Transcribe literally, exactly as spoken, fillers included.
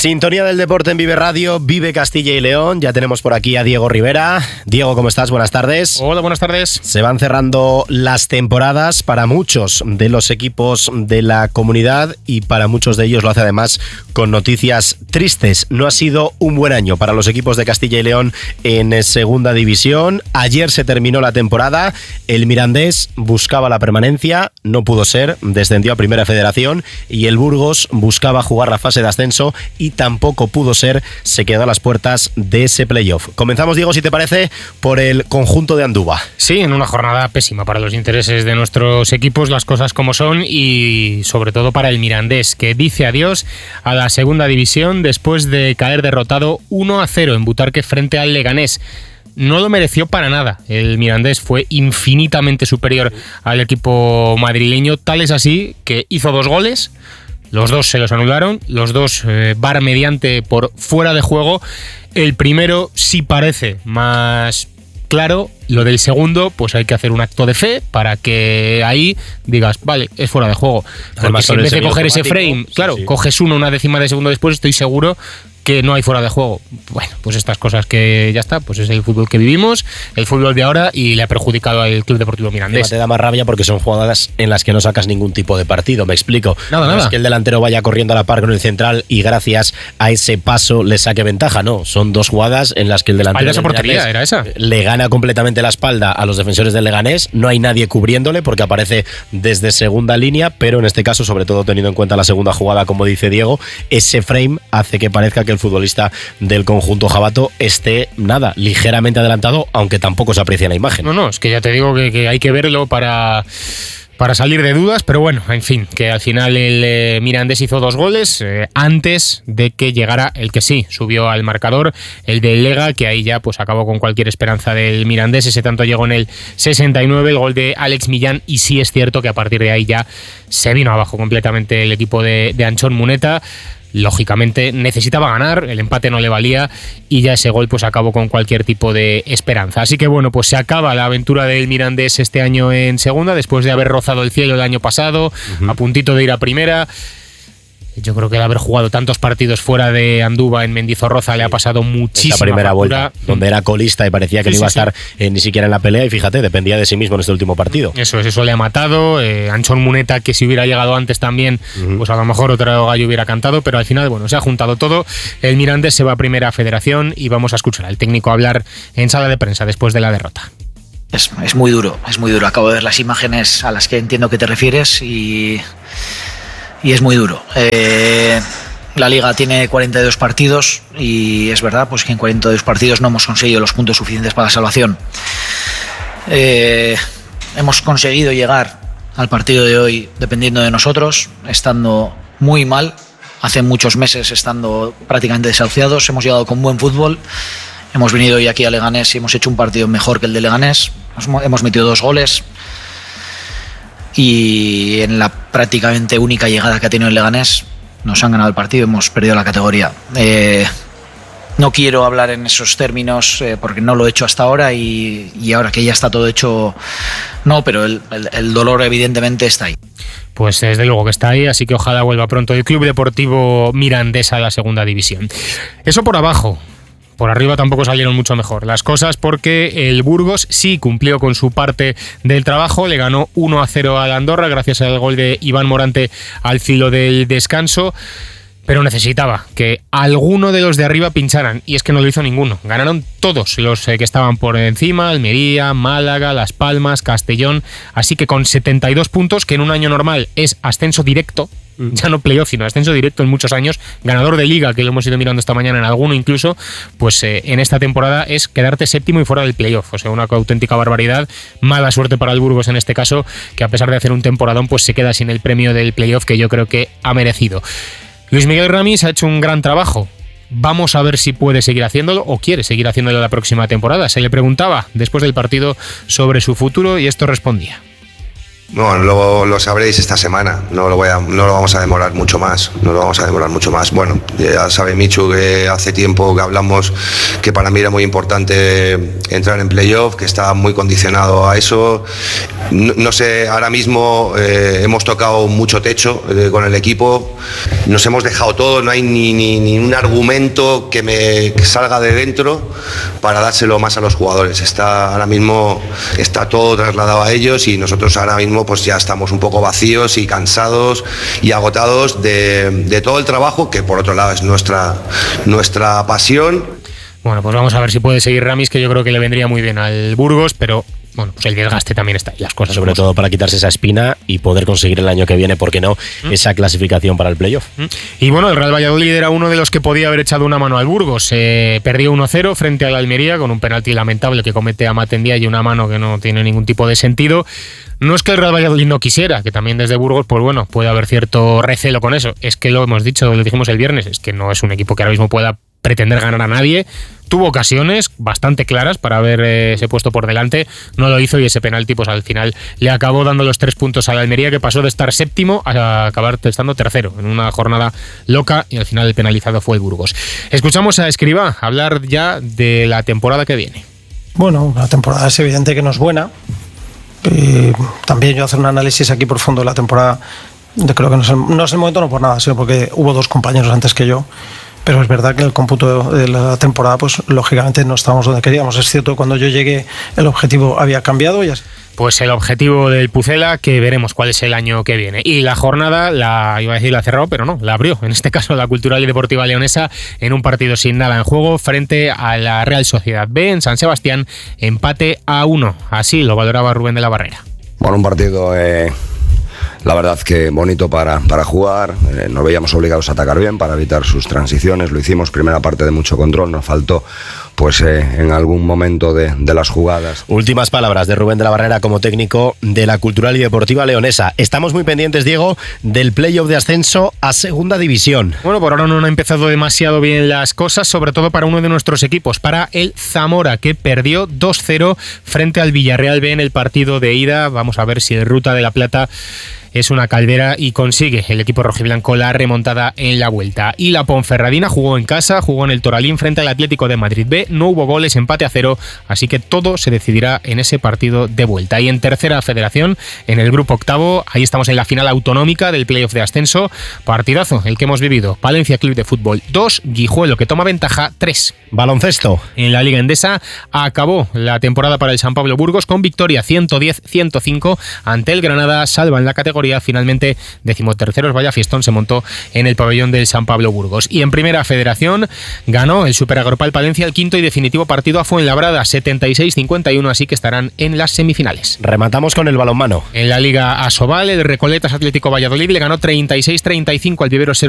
Sintonía del deporte en Vive Radio, Vive Castilla y León. Ya tenemos por aquí a Diego Rivera. Diego, ¿cómo estás? Buenas tardes. Hola, buenas tardes. Se van cerrando las temporadas para muchos de los equipos de la comunidad y para muchos de ellos lo hace además con noticias tristes. No ha sido un buen año para los equipos de Castilla y León en segunda división. Ayer se terminó la temporada. El Mirandés buscaba la permanencia, no pudo ser, descendió a Primera Federación, y el Burgos buscaba jugar la fase de ascenso y tampoco pudo ser, se quedó a las puertas de ese playoff. Comenzamos, Diego, si te parece, por el conjunto de Andúba. Sí, en una jornada pésima para los intereses de nuestros equipos, las cosas como son, y sobre todo para el Mirandés, que dice adiós a la segunda división después de caer derrotado uno a cero en Butarque frente al Leganés. No lo mereció para nada. El Mirandés fue infinitamente superior al equipo madrileño, tal es así que hizo dos goles. Los dos se los anularon, los dos eh, V A R mediante por fuera de juego. El primero sí parece más claro, lo del segundo pues hay que hacer un acto de fe para que ahí digas, vale, es fuera de juego. Porque además, si en vez de coger ese frame, sí, claro, sí. coges uno una décima de segundo después, estoy seguro que no hay fuera de juego. Bueno, pues estas cosas que ya está, pues es el fútbol que vivimos, el fútbol de ahora, y le ha perjudicado al Club Deportivo Mirandés. Te da más rabia porque son jugadas en las que no sacas ningún tipo de partido, me explico. Nada, no nada. es que el delantero vaya corriendo a la par con el central y gracias a ese paso le saque ventaja, no. Son dos jugadas en las que el delantero esa portería, era esa. le gana completamente la espalda a los defensores del Leganés, no hay nadie cubriéndole porque aparece desde segunda línea, pero en este caso, sobre todo teniendo en cuenta la segunda jugada, como dice Diego, ese frame hace que parezca que el futbolista del conjunto jabato esté, nada, ligeramente adelantado, aunque tampoco se aprecia en la imagen. No, no, es que ya te digo que, que hay que verlo para... para salir de dudas, pero bueno, en fin, que al final el eh, Mirandés hizo dos goles eh, antes de que llegara el que sí subió al marcador, el del Lega, que ahí ya pues acabó con cualquier esperanza del Mirandés. Ese tanto llegó en el sesenta y nueve, el gol de Alex Millán, y sí es cierto que a partir de ahí ya se vino abajo completamente el equipo de, de Anchón Muneta. Lógicamente necesitaba ganar, el empate no le valía y ya ese gol pues acabó con cualquier tipo de esperanza. Así que bueno, pues se acaba la aventura del Mirandés este año en segunda, después de haber rozado el cielo el año pasado, uh-huh. a puntito de ir a primera. Yo creo que el haber jugado tantos partidos fuera de Andúba en Mendizorroza sí. le ha pasado muchísima Esta primera factura. vuelta, donde era colista y parecía que sí, no iba sí, a estar sí. eh, ni siquiera en la pelea, y fíjate, dependía de sí mismo en este último partido. Eso es, eso le ha matado. Eh, Anchón Muneta, que si hubiera llegado antes también, uh-huh. pues a lo mejor otro gallo hubiera cantado, pero al final, bueno, se ha juntado todo. El Mirandés se va a Primera Federación y vamos a escuchar al técnico hablar en sala de prensa después de la derrota. Es, es muy duro, es muy duro. Acabo de ver las imágenes a las que entiendo que te refieres y... Y es muy duro. Eh, la Liga tiene cuarenta y dos partidos y es verdad pues que en cuarenta y dos partidos no hemos conseguido los puntos suficientes para la salvación. Eh, hemos conseguido llegar al partido de hoy dependiendo de nosotros, estando muy mal, hace muchos meses estando prácticamente desahuciados. Hemos llegado con buen fútbol, hemos venido hoy aquí a Leganés y hemos hecho un partido mejor que el de Leganés, hemos metido dos goles. Y en la prácticamente única llegada que ha tenido el Leganés nos han ganado el partido, hemos perdido la categoría. Eh, no quiero hablar en esos términos eh, porque no lo he hecho hasta ahora y, y ahora que ya está todo hecho, no, pero el, el, el dolor evidentemente está ahí. Pues desde luego que está ahí, así que ojalá vuelva pronto el Club Deportivo Mirandés a la segunda división. Eso por abajo. Por arriba tampoco salieron mucho mejor las cosas, porque el Burgos sí cumplió con su parte del trabajo, le ganó uno a cero al Andorra gracias al gol de Iván Morante al filo del descanso, pero necesitaba que alguno de los de arriba pincharan, y es que no lo hizo ninguno. Ganaron todos los que estaban por encima: Almería, Málaga, Las Palmas, Castellón, así que con setenta y dos puntos, que en un año normal es ascenso directo, ya no playoff, sino ascenso directo en muchos años, ganador de Liga, que lo hemos ido mirando esta mañana en alguno incluso, pues eh, en esta temporada es quedarte séptimo y fuera del playoff, o sea, una auténtica barbaridad. Mala suerte para el Burgos en este caso, que a pesar de hacer un temporadón, pues se queda sin el premio del playoff que yo creo que ha merecido. Luis Miguel Ramis ha hecho un gran trabajo. Vamos a ver si puede seguir haciéndolo o quiere seguir haciéndolo la próxima temporada. Se le preguntaba después del partido sobre su futuro y esto respondía. Bueno, lo, lo sabréis esta semana, no lo, voy a, no lo vamos a demorar mucho más, no lo vamos a demorar mucho más. Bueno, ya sabe Michu que hace tiempo que hablamos que para mí era muy importante entrar en playoff, que estaba muy condicionado a eso. No, no sé, ahora mismo eh, hemos tocado mucho techo eh, con el equipo, nos hemos dejado todo, no hay ni, ni, ni un argumento que me que salga de dentro para dárselo más a los jugadores. Está, ahora mismo está todo trasladado a ellos y nosotros ahora mismo pues ya estamos un poco vacíos y cansados y agotados de, de todo el trabajo que por otro lado es nuestra, nuestra pasión. Bueno, pues vamos a ver si puede seguir Ramis, que yo creo que le vendría muy bien al Burgos, pero bueno, pues el desgaste también está y las cosas. Sobre todo para quitarse esa espina y poder conseguir el año que viene, ¿por qué no?, ¿Mm? esa clasificación para el playoff. ¿Mm? Y bueno, el Real Valladolid era uno de los que podía haber echado una mano al Burgos. Eh, perdió uno cero frente al Almería con un penalti lamentable que comete Amat Ndiaye y una mano que no tiene ningún tipo de sentido. No es que el Real Valladolid no quisiera, que también desde Burgos, pues bueno, puede haber cierto recelo con eso. Es que lo hemos dicho, lo dijimos el viernes, es que no es un equipo que ahora mismo pueda pretender ganar a nadie. Tuvo ocasiones bastante claras para haberse eh, puesto por delante, no lo hizo y ese penalti pues al final le acabó dando los tres puntos a la Almería, que pasó de estar séptimo a acabar estando tercero en una jornada loca y al final el penalizado fue el Burgos. Escuchamos a Escribá hablar ya de la temporada que viene. Bueno, la temporada es evidente que no es buena. Y también yo hacer un análisis aquí profundo de la temporada, yo creo que no es, el, no es el momento, no por nada, sino porque hubo dos compañeros antes que yo. Pero es verdad que en el cómputo de la temporada, pues lógicamente no estábamos donde queríamos. Es cierto, cuando yo llegué el objetivo había cambiado y así. Pues el objetivo del Pucela, que veremos cuál es el año que viene. Y la jornada, la iba a decir la cerró, pero no, la abrió. En este caso la Cultural y Deportiva Leonesa en un partido sin nada en juego frente a la Real Sociedad B en San Sebastián, empate a uno. Así lo valoraba Rubén de la Barrera. Bueno, un partido... Eh... La verdad que bonito para, para jugar, eh, nos veíamos obligados a atacar bien para evitar sus transiciones, lo hicimos, primera parte de mucho control, nos faltó pues eh, en algún momento de, de las jugadas. Últimas palabras de Rubén de la Barrera como técnico de la Cultural y Deportiva Leonesa. Estamos muy pendientes, Diego, del playoff de ascenso a Segunda División. Bueno, por ahora no han empezado demasiado bien las cosas, sobre todo para uno de nuestros equipos, para el Zamora, que perdió dos cero frente al Villarreal B en el partido de ida. Vamos a ver si el Ruta de la Plata es una caldera y consigue el equipo rojiblanco la remontada en la vuelta. Y la Ponferradina jugó en casa, jugó en el Toralín frente al Atlético de Madrid B, no hubo goles, empate a cero, así que todo se decidirá en ese partido de vuelta. Y en tercera federación, en el grupo octavo, ahí estamos en la final autonómica del playoff de ascenso, partidazo el que hemos vivido. Palencia Club de Fútbol dos, Guijuelo, que toma ventaja tres. Baloncesto. En la Liga Endesa acabó la temporada para el San Pablo Burgos con victoria ciento diez a ciento cinco ante el Granada, salva en la categoría. Finalmente, decimoterceros, vaya fiestón se montó en el pabellón del San Pablo Burgos. Y en primera federación ganó el Superagropal Palencia el quinto y definitivo partido a Fuenlabrada, setenta y seis a cincuenta y uno, así que estarán en las semifinales. Rematamos con el balonmano. En la Liga Asobal, el Recoletas Atlético Valladolid le ganó treinta y seis a treinta y cinco al Viveros